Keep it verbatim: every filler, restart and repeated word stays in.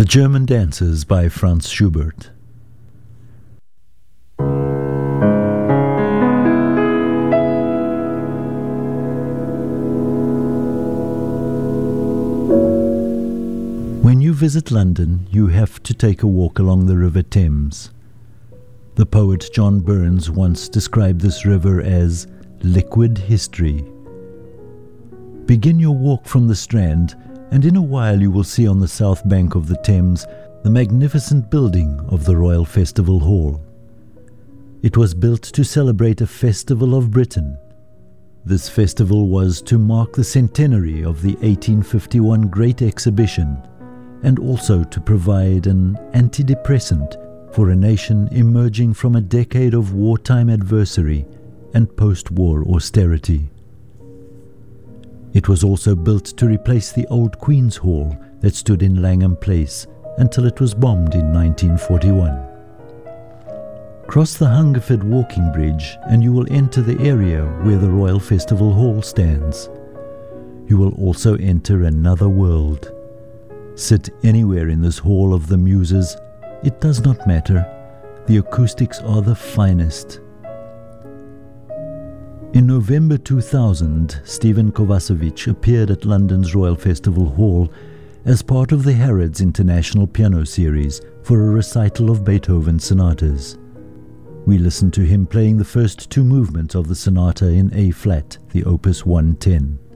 The German Dancers by Franz Schubert. When you visit London, you have to take a walk along the River Thames. The poet John Burns once described this river as liquid history. Begin your walk from the Strand, and in a while you will see on the south bank of the Thames the magnificent building of the Royal Festival Hall. It was built to celebrate a festival of Britain. This festival was to mark the centenary of the eighteen fifty-one Great Exhibition, and also to provide an antidepressant for a nation emerging from a decade of wartime adversary and post-war austerity. It was also built to replace the old Queen's Hall that stood in Langham Place until it was bombed in nineteen forty-one. Cross the Hungerford walking bridge and you will enter the area where the Royal Festival Hall stands. You will also enter another world. Sit anywhere in this Hall of the Muses. It does not matter. The acoustics are the finest. In November two thousand, Stephen Kovacevic appeared at London's Royal Festival Hall as part of the Harrods International Piano Series for a recital of Beethoven's sonatas. We listened to him playing the first two movements of the sonata in A-flat, the Opus one ten.